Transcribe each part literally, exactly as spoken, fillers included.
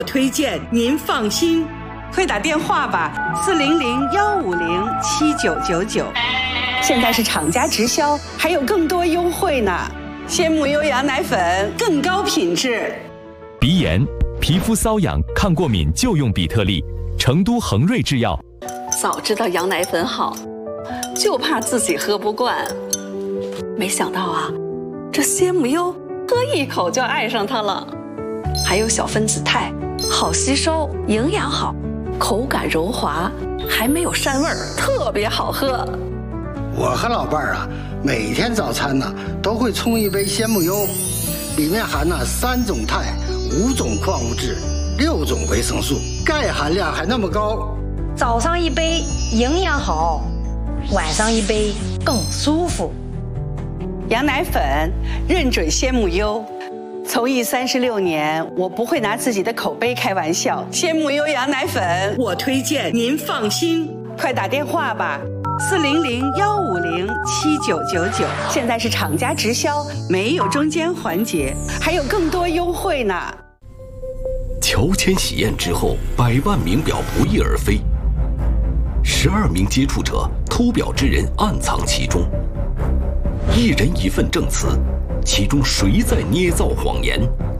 推荐您放心， 快打电话吧，四零零幺五零七九九九。现在是厂家直销，还有更多优惠呢。鲜母优羊奶粉更高品质。 鼻炎、皮肤瘙痒、抗过敏就用比特利，成都恒瑞制药。 早知道羊奶粉好，就怕自己喝不惯。没想到啊，这鲜母优喝一口就爱上它了。还有小分子肽，好吸收，营养好，口感柔滑，还没有膻味儿，特别好喝。 我和老伴儿啊，每天早餐呢都会冲一杯鲜母优，里面含了三种肽、五种矿物质、六种维生素，钙含量还那么高。 早上一杯营养好，晚上一杯更舒服。 羊奶粉认准鲜母优。从艺三十六年，我不会拿自己的口碑开玩笑。鲜母优羊奶粉， 我推荐您放心， 快打电话吧，四零零幺五零七九九九。现在是厂家直销，没有中间环节，还有更多优惠呢。 乔迁喜宴之后，百万名表不翼而飞，十二名接触者偷表之人暗藏其中，一人一份证词。其中谁在捏造谎言？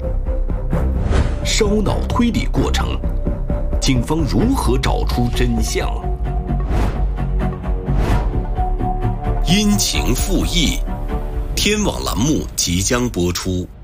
烧脑推理过程，警方如何找出真相？ 因情复议，天网栏目即将播出。